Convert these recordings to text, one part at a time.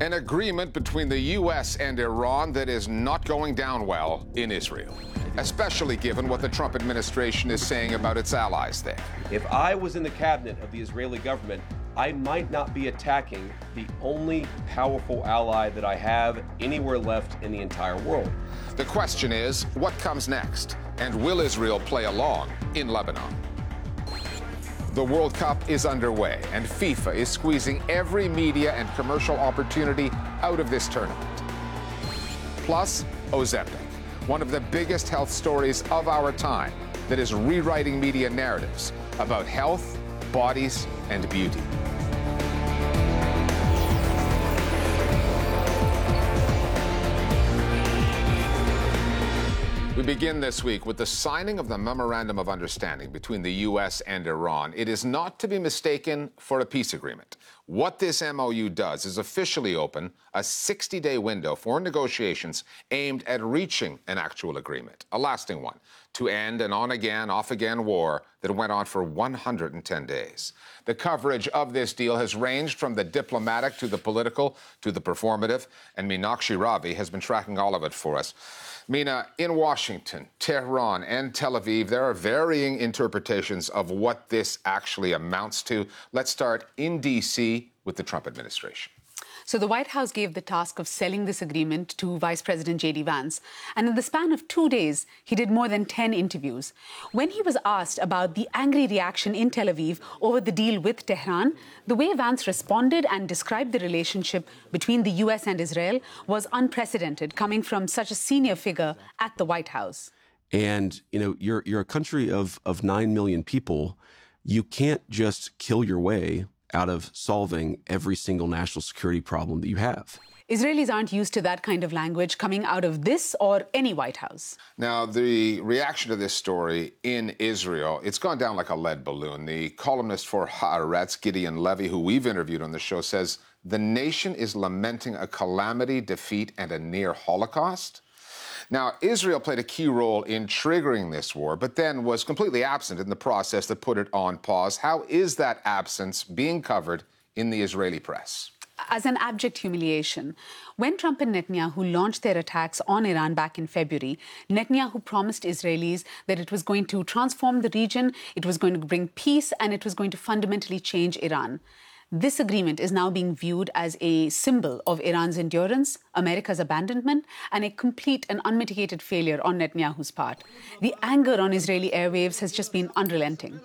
An agreement between the U.S. and Iran that is not going down well in Israel, especially given what the Trump administration is saying about its allies there. If I was in the cabinet of the Israeli government, I might not be attacking the only powerful ally that I have anywhere left in the entire world. The question is, what comes next? And will Israel play along in Lebanon? The World Cup is underway, and FIFA is squeezing every media and commercial opportunity out of this tournament. Plus, Ozempic, one of the biggest health stories of our time that is rewriting media narratives about health, bodies, and beauty. We begin this week with the signing of the Memorandum of Understanding between the U.S. and Iran. It is not to be mistaken for a peace agreement. What this MOU does is officially open a 60-day window for negotiations aimed at reaching an actual agreement, a lasting one, to end an on-again, off-again war that went on for 110 days. The coverage of this deal has ranged from the diplomatic to the political to the performative, and Meenakshi Ravi has been tracking all of it for us. Meena, in Washington, Tehran, and Tel Aviv, there are varying interpretations of what this actually amounts to. Let's start in D.C. with the Trump administration. So the White House gave the task of selling this agreement to Vice President J.D. Vance. And in the span of 2 days, he did more than 10 interviews. When he was asked about the angry reaction in Tel Aviv over the deal with Tehran, the way Vance responded and described the relationship between the U.S. and Israel was unprecedented, coming from such a senior figure at the White House. And, you know, you're a country of 9 million people. You can't just kill your way out of solving every single national security problem that you have. Israelis aren't used to that kind of language coming out of this or any White House. Now, the reaction to this story in Israel, it's gone down like a lead balloon. The columnist for Haaretz, Gideon Levy, who we've interviewed on the show, says the nation is lamenting a calamity, defeat, and a near Holocaust. Now, Israel played a key role in triggering this war, but then was completely absent in the process that put it on pause. How is that absence being covered in the Israeli press? As an abject humiliation. When Trump and Netanyahu launched their attacks on Iran back in February, Netanyahu promised Israelis that it was going to transform the region, it was going to bring peace, and it was going to fundamentally change Iran. This agreement is now being viewed as a symbol of Iran's endurance, America's abandonment, and a complete and unmitigated failure on Netanyahu's part. The anger on Israeli airwaves has just been unrelenting.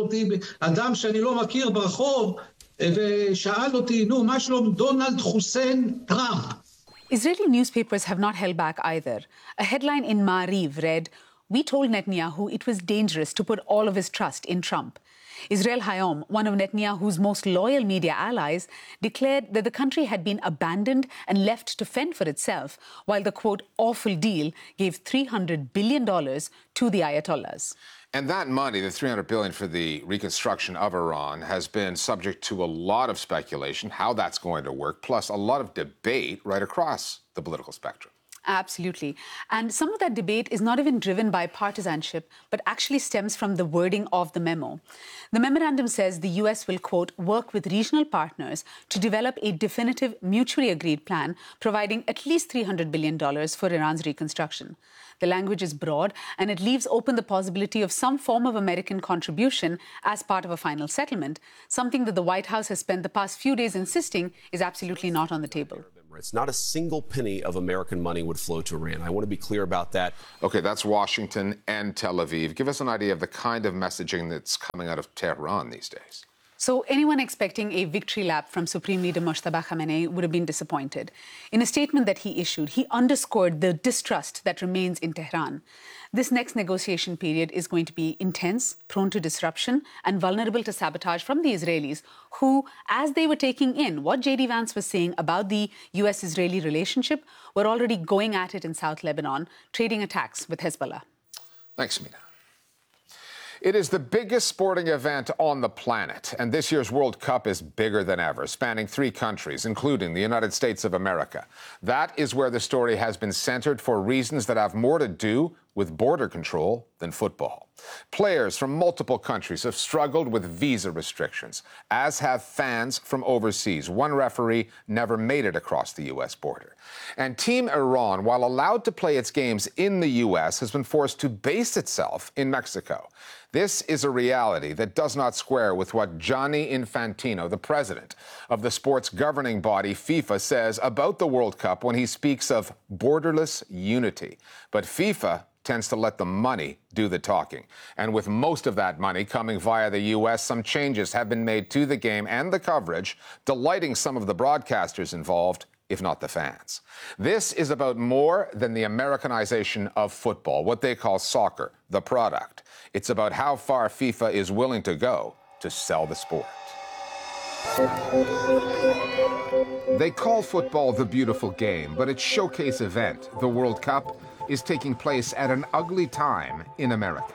Israeli newspapers have not held back either. A headline in Ma'ariv read, "We told Netanyahu it was dangerous to put all of his trust in Trump." Israel Hayom, one of Netanyahu's most loyal media allies, declared that the country had been abandoned and left to fend for itself, while the, quote, awful deal gave $300 billion to the Ayatollahs. And that money, the $300 billion for the reconstruction of Iran, has been subject to a lot of speculation, how that's going to work, plus a lot of debate right across the political spectrum. Absolutely. And some of that debate is not even driven by partisanship, but actually stems from the wording of the memo. The memorandum says the U.S. will, quote, work with regional partners to develop a definitive, mutually agreed plan, providing at least $300 billion for Iran's reconstruction. The language is broad, and it leaves open the possibility of some form of American contribution as part of a final settlement, something that the White House has spent the past few days insisting is absolutely not on the table. It's not a single penny of American money would flow to Iran. I want to be clear about that. Okay, that's Washington and Tel Aviv. Give us an idea of the kind of messaging that's coming out of Tehran these days. So anyone expecting a victory lap from Supreme Leader Mojtaba Khamenei would have been disappointed. In a statement that he issued, he underscored the distrust that remains in Tehran. This next negotiation period is going to be intense, prone to disruption, and vulnerable to sabotage from the Israelis, who, as they were taking in what J.D. Vance was saying about the U.S.-Israeli relationship, were already going at it in South Lebanon, trading attacks with Hezbollah. Thanks, Meena. It is the biggest sporting event on the planet, and this year's World Cup is bigger than ever, spanning 3 countries, including the United States of America. That is where the story has been centered for reasons that have more to do with border control than football. Players from multiple countries have struggled with visa restrictions, as have fans from overseas. One referee never made it across the U.S. border. And Team Iran, while allowed to play its games in the U.S., has been forced to base itself in Mexico. This is a reality that does not square with what Gianni Infantino, the president of the sports governing body FIFA, says about the World Cup when he speaks of borderless unity. But FIFA tends to let the money do the talking. And with most of that money coming via the U.S., some changes have been made to the game and the coverage, delighting some of the broadcasters involved, if not the fans. This is about more than the Americanization of football, what they call soccer, the product. It's about how far FIFA is willing to go to sell the sport. They call football the beautiful game, but its showcase event, the World Cup, is taking place at an ugly time in America.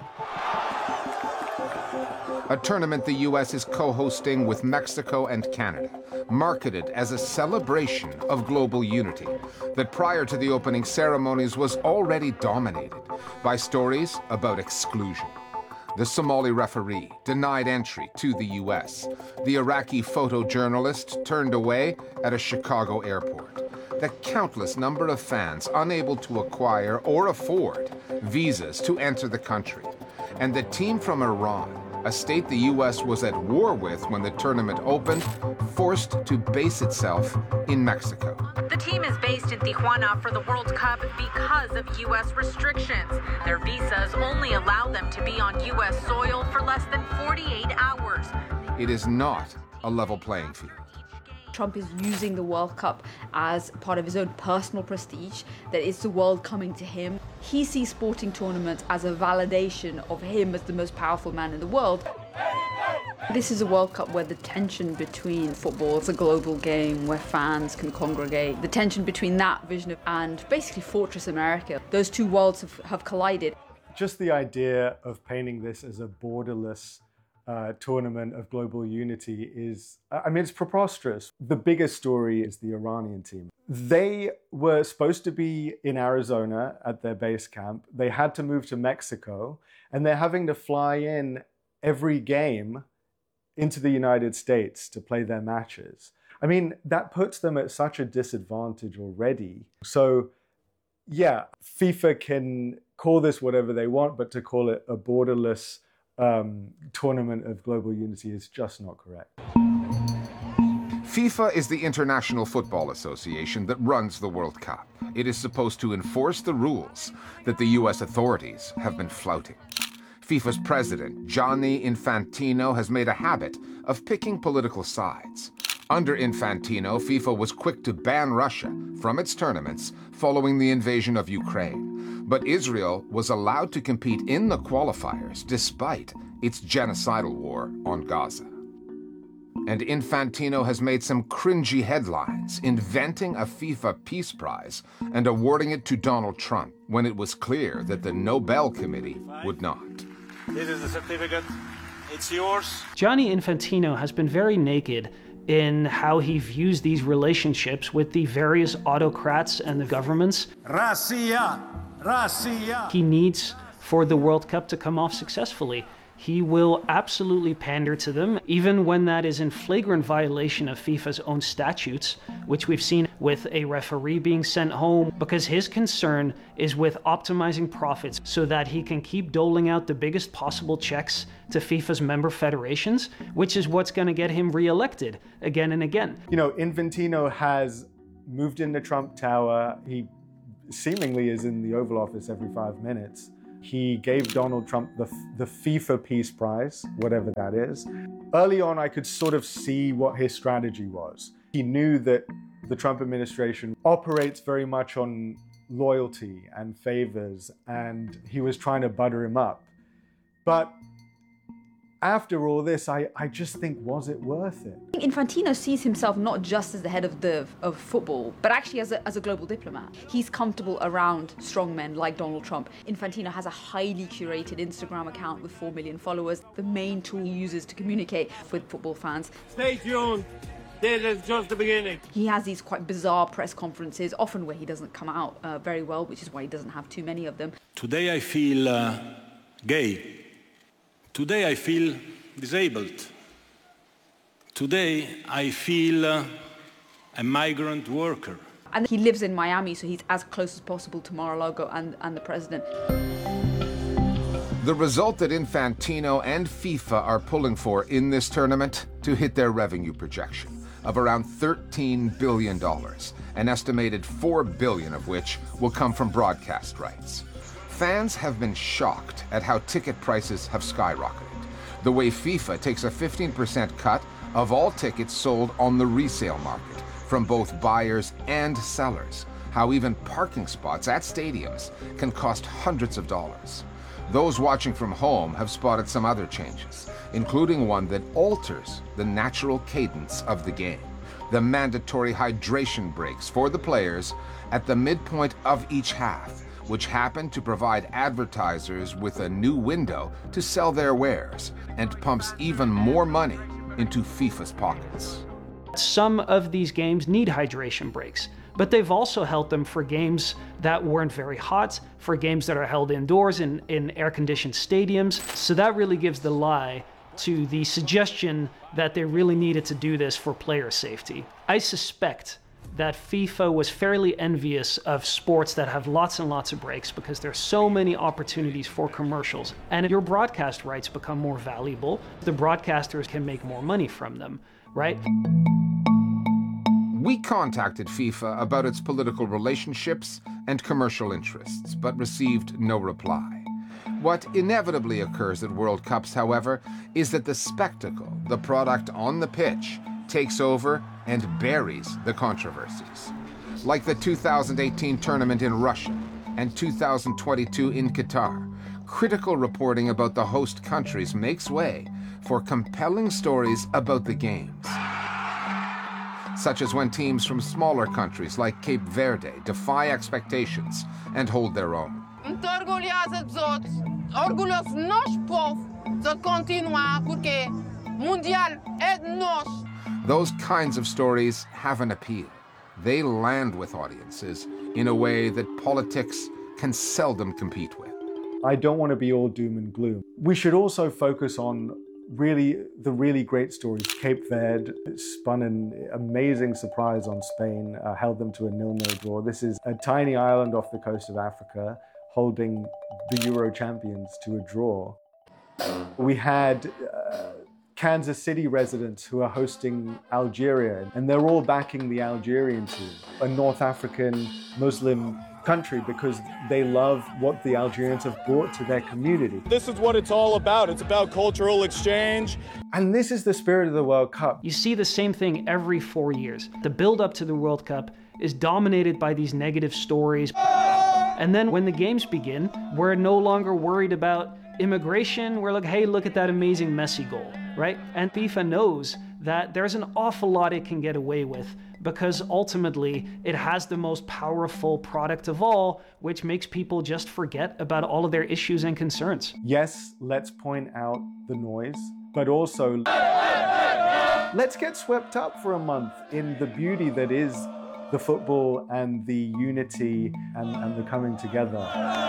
A tournament the U.S. is co-hosting with Mexico and Canada, marketed as a celebration of global unity that prior to the opening ceremonies was already dominated by stories about exclusion. The Somali referee denied entry to the U.S. The Iraqi photojournalist turned away at a Chicago airport. The countless number of fans unable to acquire or afford visas to enter the country. And the team from Iran, a state the U.S. was at war with when the tournament opened, forced to base itself in Mexico. The team is based in Tijuana for the World Cup because of U.S. restrictions. Their visas only allow them to be on U.S. soil for less than 48 hours. It is not a level playing field. Trump is using the World Cup as part of his own personal prestige, that it's the world coming to him. He sees sporting tournaments as a validation of him as the most powerful man in the world. This is a World Cup where the tension between football as a global game where fans can congregate, the tension between that vision and basically Fortress America, those two worlds have collided. Just the idea of painting this as a borderless tournament of global unity is, it's preposterous. The biggest story is the Iranian team. They were supposed to be in Arizona at their base camp. They had to move to Mexico, and they're having to fly in every game into the United States to play their matches. That puts them at such a disadvantage already. So, yeah, FIFA can call this whatever they want, but to call it a borderless tournament of global unity is just not correct. FIFA is the International Football Association that runs the World Cup. It is supposed to enforce the rules that the U.S. authorities have been flouting. FIFA's president, Gianni Infantino, has made a habit of picking political sides. Under Infantino, FIFA was quick to ban Russia from its tournaments following the invasion of Ukraine. But Israel was allowed to compete in the qualifiers despite its genocidal war on Gaza. And Infantino has made some cringy headlines, inventing a FIFA Peace Prize and awarding it to Donald Trump when it was clear that the Nobel Committee would not. This is the certificate. It's yours. Gianni Infantino has been very naked in how he views these relationships with the various autocrats and the governments. Russia. He needs for the World Cup to come off successfully. He will absolutely pander to them, even when that is in flagrant violation of FIFA's own statutes, which we've seen with a referee being sent home, because his concern is with optimizing profits so that he can keep doling out the biggest possible checks to FIFA's member federations, which is what's going to get him reelected again and again. Infantino has moved into Trump Tower. He seemingly is in the Oval Office every 5 minutes. He gave Donald Trump the FIFA Peace Prize, whatever that is. Early on, I could sort of see what his strategy was. He knew that the Trump administration operates very much on loyalty and favors, and he was trying to butter him up. But after all this, I just think, was it worth it? Infantino sees himself not just as the head of football, but actually as a global diplomat. He's comfortable around strongmen like Donald Trump. Infantino has a highly curated Instagram account with 4 million followers, the main tool he uses to communicate with football fans. Stay tuned. This is just the beginning. He has these quite bizarre press conferences, often where he doesn't come out very well, which is why he doesn't have too many of them. Today I feel gay. Today I feel disabled. Today I feel a migrant worker. And he lives in Miami, so he's as close as possible to Mar-a-Lago and the president. The result that Infantino and FIFA are pulling for in this tournament to hit their revenue projection of around $13 billion, an estimated $4 billion of which will come from broadcast rights. Fans have been shocked at how ticket prices have skyrocketed, the way FIFA takes a 15% cut of all tickets sold on the resale market from both buyers and sellers, how even parking spots at stadiums can cost hundreds of dollars. Those watching from home have spotted some other changes, including one that alters the natural cadence of the game. The mandatory hydration breaks for the players at the midpoint of each half, which happen to provide advertisers with a new window to sell their wares and pumps even more money into FIFA's pockets. Some of these games need hydration breaks, but they've also held them for games that weren't very hot, for games that are held indoors in air-conditioned stadiums. So that really gives the lie to the suggestion that they really needed to do this for player safety. I suspect that FIFA was fairly envious of sports that have lots and lots of breaks because there's so many opportunities for commercials. And your broadcast rights become more valuable. The broadcasters can make more money from them, right? We contacted FIFA about its political relationships and commercial interests, but received no reply. What inevitably occurs at World Cups, however, is that the spectacle, the product on the pitch, takes over and buries the controversies. Like the 2018 tournament in Russia and 2022 in Qatar, critical reporting about the host countries makes way for compelling stories about the games. Such as when teams from smaller countries like Cape Verde defy expectations and hold their own. Those kinds of stories have an appeal. They land with audiences in a way that politics can seldom compete with. I don't want to be all doom and gloom. We should also focus on the really great stories. Cape Verde spun an amazing surprise on Spain, held them to a 0-0 draw. This is a tiny island off the coast of Africa holding the Euro champions to a draw. We had Kansas City residents who are hosting Algeria, and they're all backing the Algerian team, a North African Muslim country, because they love what the Algerians have brought to their community. This is what it's all about. It's about cultural exchange. And this is the spirit of the World Cup. You see the same thing every 4 years. The build-up to the World Cup is dominated by these negative stories. And then when the games begin, we're no longer worried about immigration. We're like, hey, look at that amazing Messi goal, right? And FIFA knows that there's an awful lot it can get away with because ultimately it has the most powerful product of all, which makes people just forget about all of their issues and concerns. Yes, let's point out the noise, but also let's get swept up for a month in the beauty that is the football and the unity and the coming together.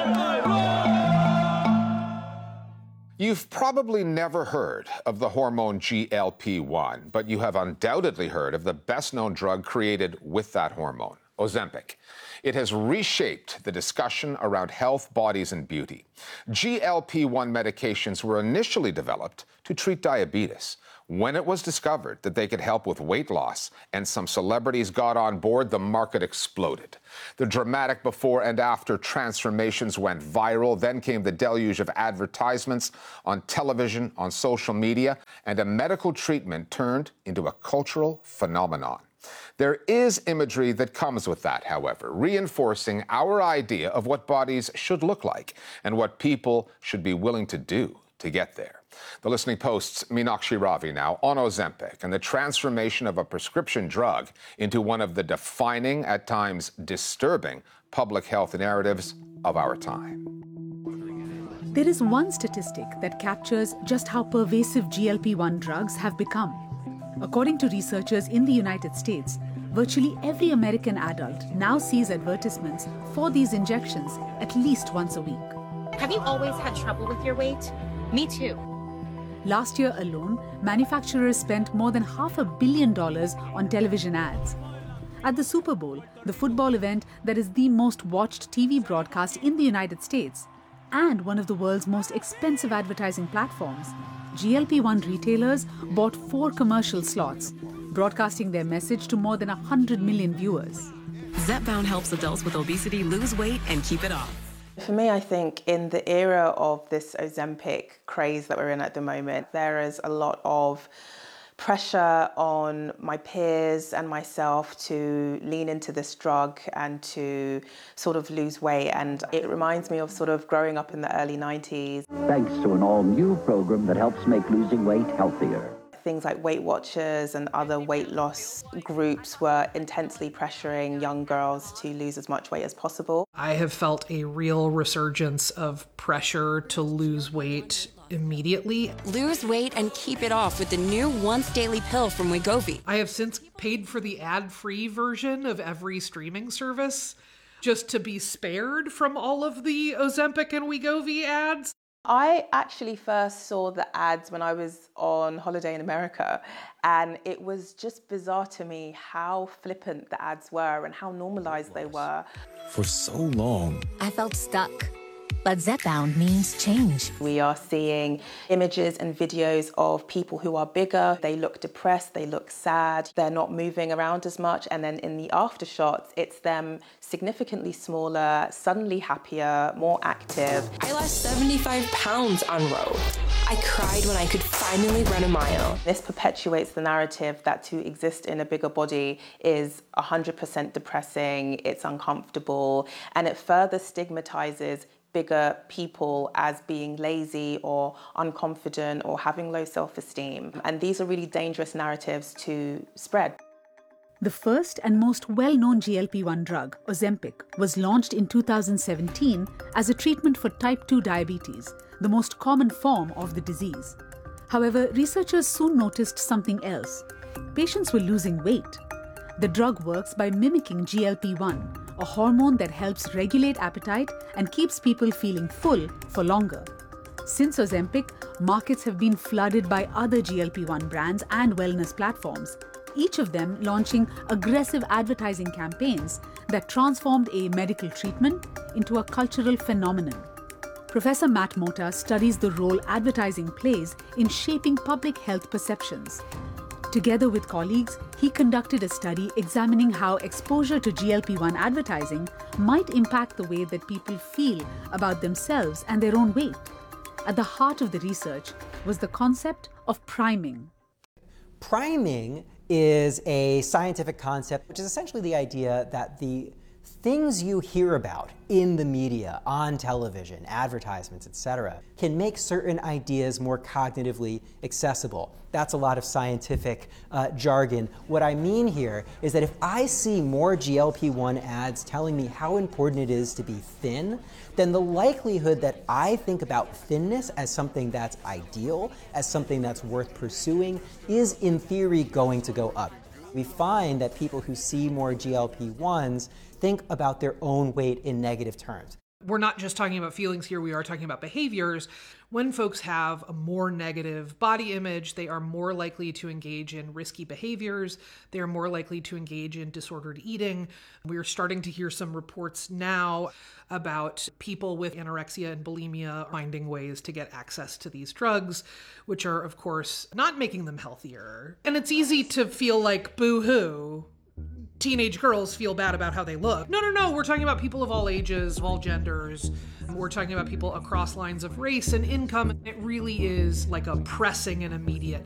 You've probably never heard of the hormone GLP-1, but you have undoubtedly heard of the best-known drug created with that hormone, Ozempic. It has reshaped the discussion around health, bodies, and beauty. GLP-1 medications were initially developed to treat diabetes. When it was discovered that they could help with weight loss and some celebrities got on board, the market exploded. The dramatic before and after transformations went viral. Then came the deluge of advertisements on television, on social media, and a medical treatment turned into a cultural phenomenon. There is imagery that comes with that, however, reinforcing our idea of what bodies should look like and what people should be willing to do to get there. The Listening Post's Meenakshi Ravi now on Ozempic and the transformation of a prescription drug into one of the defining, at times disturbing, public health narratives of our time. There is one statistic that captures just how pervasive GLP-1 drugs have become. According to researchers in the United States, virtually every American adult now sees advertisements for these injections at least once a week. Have you always had trouble with your weight? Me too. Last year alone, manufacturers spent more than $500 million on television ads. At the Super Bowl, the football event that is the most watched TV broadcast in the United States, and one of the world's most expensive advertising platforms, GLP-1 retailers bought 4 commercial slots, broadcasting their message to more than 100 million viewers. Zepbound helps adults with obesity lose weight and keep it off. For me, I think in the era of this Ozempic craze that we're in at the moment, there is a lot of pressure on my peers and myself to lean into this drug and to sort of lose weight. And it reminds me of sort of growing up in the early 90s. Thanks to an all-new program that helps make losing weight healthier. Things like Weight Watchers and other weight loss groups were intensely pressuring young girls to lose as much weight as possible. I have felt a real resurgence of pressure to lose weight immediately. Lose weight and keep it off with the new once daily pill from Wegovy. I have since paid for the ad-free version of every streaming service just to be spared from all of the Ozempic and Wegovy ads. I actually first saw the ads when I was on holiday in America, and it was just bizarre to me how flippant the ads were and how normalized they were. For so long, I felt stuck. But Zepbound means change. We are seeing images and videos of people who are bigger. They look depressed, they look sad, they're not moving around as much. And then in the after shots, it's them significantly smaller, suddenly happier, more active. I lost 75 pounds on road. I cried when I could finally run a mile. This perpetuates the narrative that to exist in a bigger body is 100% depressing, it's uncomfortable, and it further stigmatizes bigger people as being lazy or unconfident or having low self-esteem. And these are really dangerous narratives to spread. The first and most well-known GLP-1 drug, Ozempic, was launched in 2017 as a treatment for type 2 diabetes, the most common form of the disease. However, researchers soon noticed something else. Patients were losing weight. The drug works by mimicking GLP-1, a hormone that helps regulate appetite and keeps people feeling full for longer. Since Ozempic, markets have been flooded by other GLP-1 brands and wellness platforms, each of them launching aggressive advertising campaigns that transformed a medical treatment into a cultural phenomenon. Professor Matt Mota studies the role advertising plays in shaping public health perceptions. Together with colleagues, he conducted a study examining how exposure to GLP-1 advertising might impact the way that people feel about themselves and their own weight. At the heart of the research was the concept of priming. Priming is a scientific concept, which is essentially the idea that the things you hear about in the media, on television, advertisements, etc., can make certain ideas more cognitively accessible. That's a lot of scientific jargon. What I mean here is that if I see more GLP-1 ads telling me how important it is to be thin, then the likelihood that I think about thinness as something that's ideal, as something that's worth pursuing, is in theory going to go up. We find that people who see more GLP-1s think about their own weight in negative terms. We're not just talking about feelings here, we are talking about behaviors. When folks have a more negative body image, they are more likely to engage in risky behaviors. They are more likely to engage in disordered eating. We're starting to hear some reports now about people with anorexia and bulimia finding ways to get access to these drugs, which are, of course, not making them healthier. And it's easy to feel like, boo-hoo, teenage girls feel bad about how they look. No, we're talking about people of all ages, of all genders. We're talking about people across lines of race and income. It really is like a pressing and immediate